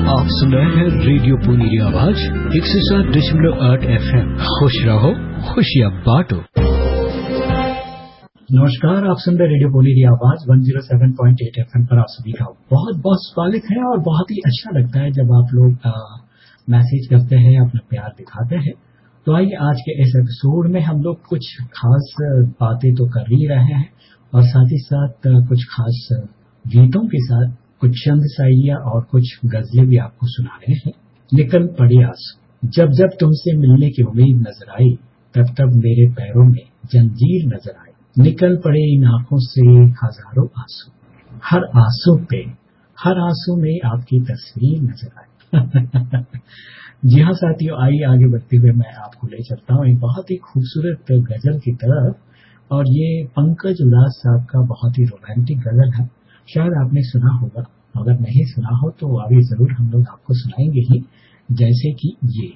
आप सुन रहे हैं रेडियो पुनीरी आवाज 107.8 FM। खुश रहो, खुशियाँ बांटो। नमस्कार, आप सुन रहे रेडियो पुनीरी आवाज 107.8 FM पर आप सभी का बहुत बहुत स्वागत है। और बहुत ही अच्छा लगता है जब आप लोग मैसेज करते हैं, अपना प्यार दिखाते हैं। तो आइए आज के इस एपिसोड में हम लोग कुछ खास बातें तो कर ही रहे हैं और साथ ही साथ कुछ खास गीतों के साथ कुछ चंद शायरियाँ और कुछ गजलें भी आपको सुना रहे हैं। निकल पड़े आंसू, जब जब तुमसे मिलने की उम्मीद नजर आई, तब तब मेरे पैरों में जंजीर नजर आई। निकल पड़े इन आंखों से हजारों आंसू, हर आंसू में आपकी तस्वीर नजर आई। जी हाँ साथियों, आइए आगे बढ़ते हुए मैं आपको ले चलता हूँ एक बहुत ही खूबसूरत गजल की तरफ। और ये पंकज उधास साहब का बहुत ही रोमांटिक गजल है। शायद आपने सुना होगा, अगर नहीं सुना हो तो अभी जरूर हम लोग आपको सुनाएंगे ही। जैसे कि ये